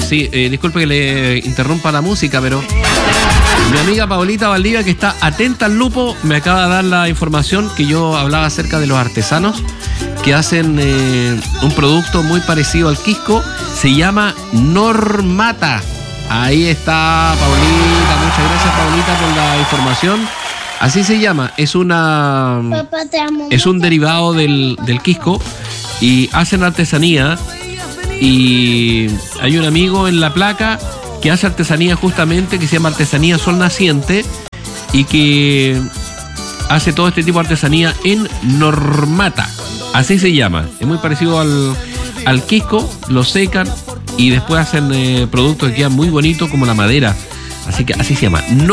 sí, disculpe que le interrumpa la música, pero mi amiga Paulita Valdivia, que está atenta al lupo, me acaba de dar la información que yo hablaba acerca de los artesanos que hacen un producto muy parecido al quisco. Se llama Normata. Ahí está Paulita, muchas gracias Paulita por la información. Así se llama, es un derivado del quisco y hacen artesanía. Y hay un amigo en La Placa que hace artesanía justamente, que se llama Artesanía Sol Naciente, y que hace todo este tipo de artesanía en Normata. Así se llama, es muy parecido al quisco, lo secan y después hacen productos que quedan muy bonitos como la madera. Así que así se llama.